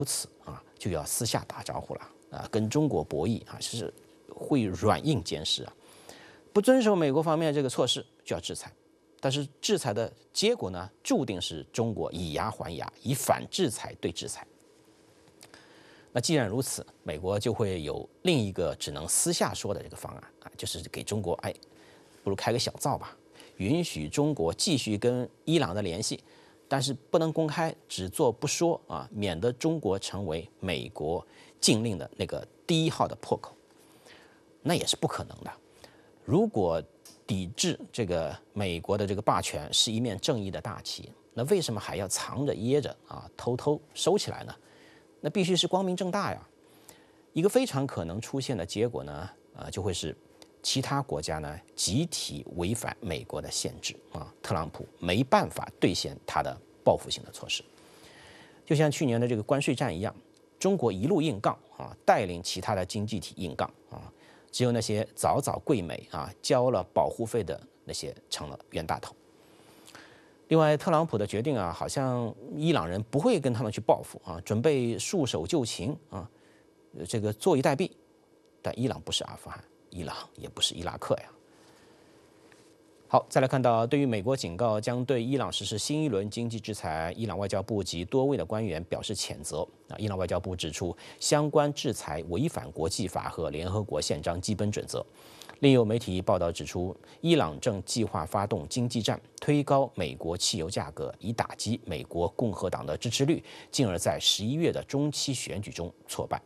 此啊，就要私下打招呼了啊，跟中国博弈啊，是会软硬兼施啊。不遵守美国方面这个措施就要制裁，但是制裁的结果呢，注定是中国以牙还牙，以反制裁对制裁。那既然如此，美国就会有另一个只能私下说的这个方案啊，就是给中国不如开个小灶吧，允许中国继续跟伊朗的联系，但是不能公开，只做不说啊，免得中国成为美国禁令的那个第一号的破口。那也是不可能的。如果抵制这个美国的这个霸权是一面正义的大旗，那为什么还要藏着掖着啊，偷偷收起来呢？那必须是光明正大呀。一个非常可能出现的结果呢，就会是其他国家呢集体违反美国的限制啊，特朗普没办法兑现他的报复性的措施。就像去年的这个关税战一样，中国一路硬杠啊，带领其他的经济体硬杠啊，只有那些早早跪美啊，交了保护费的那些成了冤大头。另外，特朗普的决定啊，好像伊朗人不会跟他们去报复啊，准备束手就擒啊，这个坐以待毙。但伊朗不是阿富汗，伊朗也不是伊拉克呀。好，再来看到，对于美国警告将对伊朗实施新一轮经济制裁，伊朗外交部及多位的官员表示谴责。伊朗外交部指出，相关制裁违反国际法和联合国宪章基本准则。另有媒体报道指出，伊朗正计划发动经济战，推高美国汽油价格，以打击美国共和党的支持率，进而在11月的中期选举中挫败。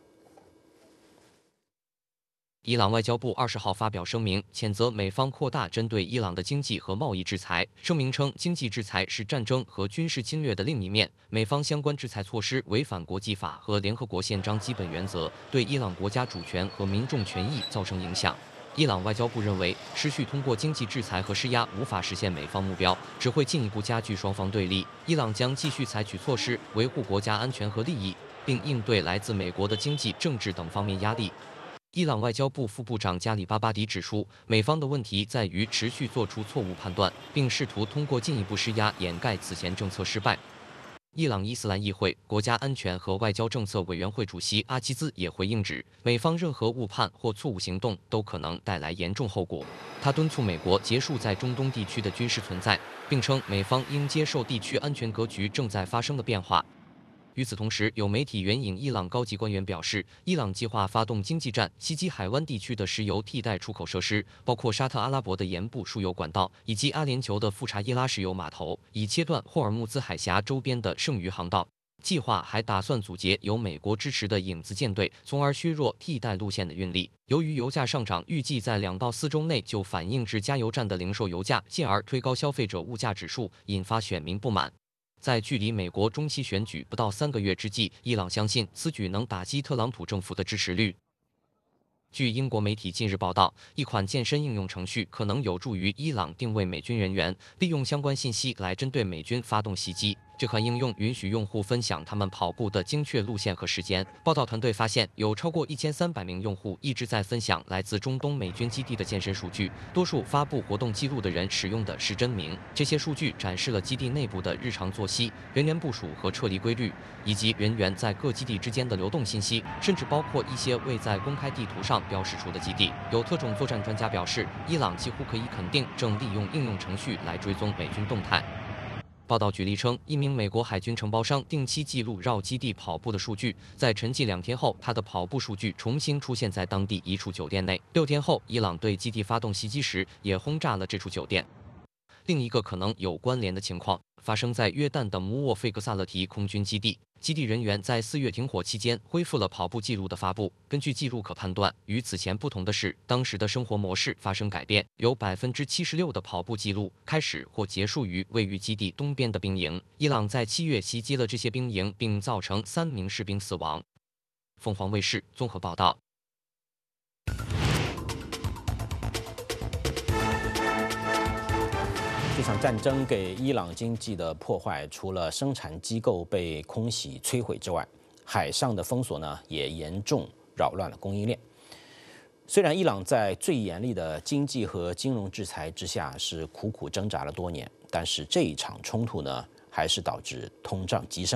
伊朗外交部20号发表声明，谴责美方扩大针对伊朗的经济和贸易制裁。声明称，经济制裁是战争和军事侵略的另一面，美方相关制裁措施违反国际法和联合国宪章基本原则，对伊朗国家主权和民众权益造成影响。伊朗外交部认为，持续通过经济制裁和施压无法实现美方目标，只会进一步加剧双方对立。伊朗将继续采取措施维护国家安全和利益，并应对来自美国的经济、政治等方面压力。伊朗外交部副部长加里巴巴迪指出，美方的问题在于持续做出错误判断，并试图通过进一步施压掩盖此前政策失败。伊朗伊斯兰议会国家安全和外交政策委员会主席阿基兹也回应指，美方任何误判或错误行动都可能带来严重后果。他敦促美国结束在中东地区的军事存在，并称美方应接受地区安全格局正在发生的变化。与此同时，有媒体援引伊朗高级官员表示，伊朗计划发动经济战，袭击海湾地区的石油替代出口设施，包括沙特阿拉伯的盐部输油管道以及阿联酋的富查伊拉石油码头，以切断霍尔木兹海峡周边的剩余航道。计划还打算阻截由美国支持的影子舰队，从而削弱替代路线的运力。由于油价上涨，预计在2到4周内就反映至加油站的零售油价，进而推高消费者物价指数，引发选民不满。在距离美国中期选举不到3个月之际，伊朗相信此举能打击特朗普政府的支持率。据英国媒体近日报道，一款健身应用程序可能有助于伊朗定位美军人员，利用相关信息来针对美军发动袭击。这款应用允许用户分享他们跑步的精确路线和时间。报道团队发现，有超过1300名用户一直在分享来自中东美军基地的健身数据，多数发布活动记录的人使用的是真名。这些数据展示了基地内部的日常作息、人员部署和撤离规律，以及人员在各基地之间的流动信息，甚至包括一些未在公开地图上标示出的基地。有特种作战专家表示，伊朗几乎可以肯定正利用应用程序来追踪美军动态。报道举例称，一名美国海军承包商定期记录绕基地跑步的数据，在沉寂2天后，他的跑步数据重新出现在当地一处酒店内。6天后，伊朗对基地发动袭击时，也轰炸了这处酒店。另一个可能有关联的情况发生在约旦的姆沃费格萨勒提空军基地，基地人员在4月停火期间恢复了跑步记录的发布。根据记录可判断，与此前不同的是，当时的生活模式发生改变，有76%的跑步记录开始或结束于位于基地东边的兵营。伊朗在7月袭击了这些兵营，并造成3名士兵死亡。凤凰卫视综合报道。 这场战争给伊朗经济的破坏，除了生产机构被空袭摧毁之外，海上的封锁呢也严重扰乱了供应链。虽然伊朗在最严厉的经济和金融制裁之下是苦苦挣扎了多年，但是这一场冲突呢，还是导致通胀急升，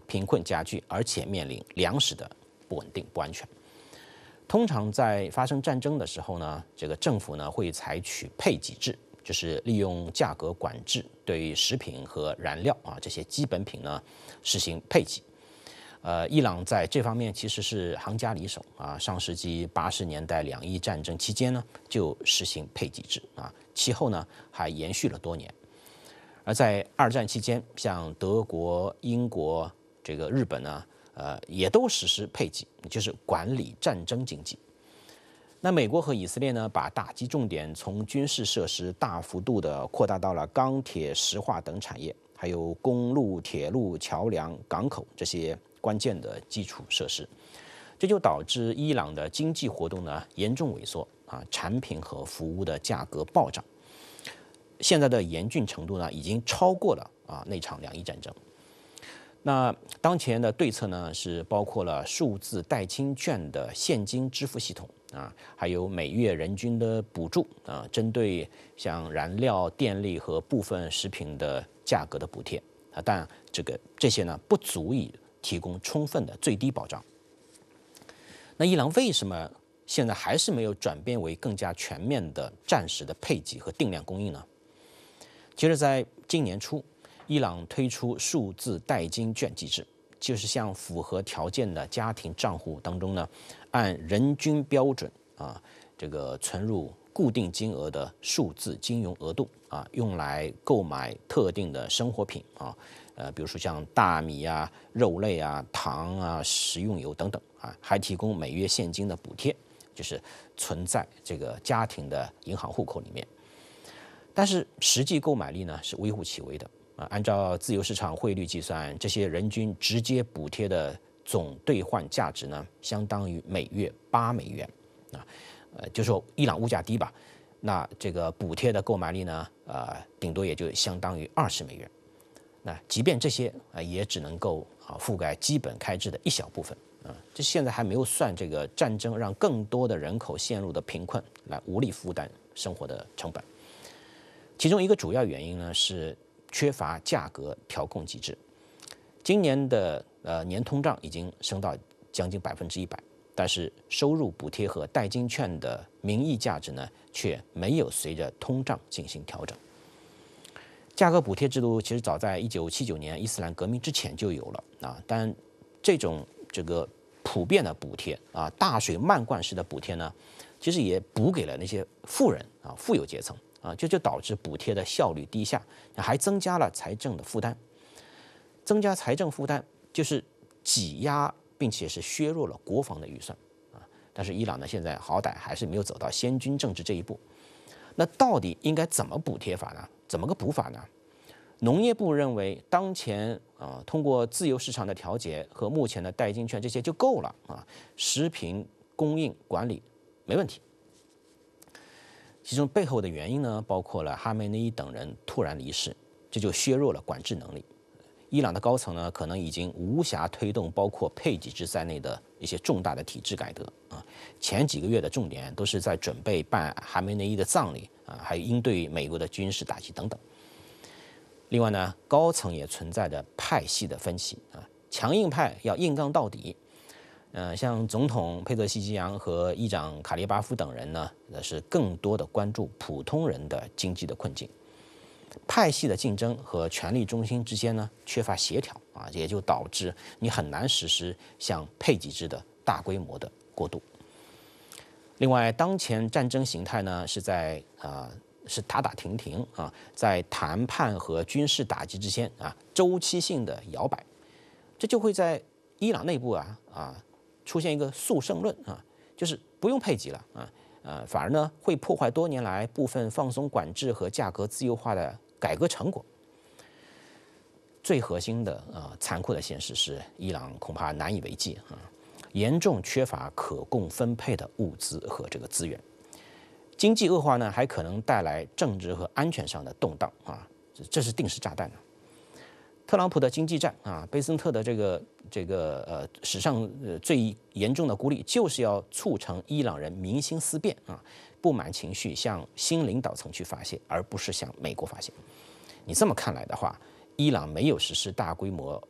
贫困加剧，而且面临粮食的不稳定、不安全。通常在发生战争的时候呢，这个政府呢会采取配给制，就是利用价格管制对食品和燃料这些基本品呢实行配给。伊朗在这方面其实是行家里手上世纪80年代两伊战争期间呢就实行配给制其后呢还延续了多年。而在二战期间，像德国、英国、日本呢，也都实施配给，就是管理战争经济。那美国和以色列呢，把打击重点从军事设施大幅度地扩大到了钢铁、石化等产业，还有公路、铁路、桥梁、港口这些关键的基础设施，这就导致伊朗的经济活动呢严重萎缩产品和服务的价格暴涨。现在的严峻程度呢，已经超过了那场两伊战争。那当前的对策呢，是包括了数字代金券的现金支付系统还有每月人均的补助针对像燃料、电力和部分食品的价格的补贴但这些呢不足以提供充分的最低保障。那伊朗为什么现在还是没有转变为更加全面的战时的配给和定量供应呢？其实，在今年初，伊朗推出数字代金券机制，就是向符合条件的家庭账户当中呢，按人均标准存入固定金额的数字金融额度用来购买特定的生活品比如说像大米肉类糖食用油等等还提供每月现金的补贴，就是存在这个家庭的银行户口里面。但是实际购买力呢是微乎其微的按照自由市场汇率计算，这些人均直接补贴的总兑换价值呢，相当于每月8美元就说伊朗物价低吧，那这个补贴的购买力呢，顶多也就相当于20美元。那即便这些也只能够覆盖基本开支的一小部分这现在还没有算这个战争让更多的人口陷入的贫困，来无力负担生活的成本。其中一个主要原因呢是缺乏价格调控机制。今年的年通胀已经升到将近100%，但是收入补贴和代金券的名义价值呢却没有随着通胀进行调整。价格补贴制度其实早在1979年伊斯兰革命之前就有了但这种普遍的补贴大水漫灌式的补贴呢，其实也补给了那些富人富有阶层就导致补贴的效率低下，还增加了财政的负担。增加财政负担就是挤压并且是削弱了国防的预算但是伊朗呢现在好歹还是没有走到先军政治这一步。那到底应该怎么补贴法呢？怎么个补法呢？农业部认为，当前通过自由市场的调节和目前的代金券这些就够了食品供应管理没问题。其中背后的原因呢，包括了哈梅内伊等人突然离世，这就削弱了管制能力。伊朗的高层呢，可能已经无暇推动包括配给制在内的一些重大的体制改革前几个月的重点都是在准备办哈梅内伊的葬礼还有应对美国的军事打击等等。另外呢，高层也存在着派系的分歧强硬派要硬刚到底。像总统佩泽希吉扬和议长卡列巴夫等人呢，是更多的关注普通人的经济的困境。派系的竞争和权力中心之间呢缺乏协调也就导致你很难实施像配给制的大规模的过渡。另外，当前战争形态呢是打打停停在谈判和军事打击之间周期性的摇摆，这就会在伊朗内部出现一个速胜论就是不用配给了反而呢会破坏多年来部分放松管制和价格自由化的改革成果。最核心的残酷的现实是，伊朗恐怕难以为继严重缺乏可供分配的物资和这个资源。经济恶化呢，还可能带来政治和安全上的动荡这是定时炸弹特朗普的经济战贝森特的史上最严重的孤立，就是要促成伊朗人民心思变不满情绪向新领导层去发泄，而不是向美国发泄。你这么看来的话，伊朗没有实施大规模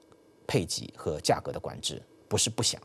配给和价格的管制，不是不想，